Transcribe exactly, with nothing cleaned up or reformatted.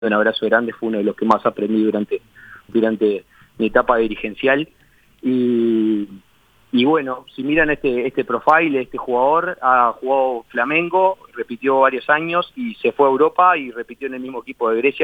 un abrazo grande, fue uno de los que más aprendí durante, durante mi etapa dirigencial. Y, y bueno, si miran este, este profile, este jugador ha jugado Flamengo, repitió varios años y se fue a Europa y repitió en el mismo equipo de Grecia.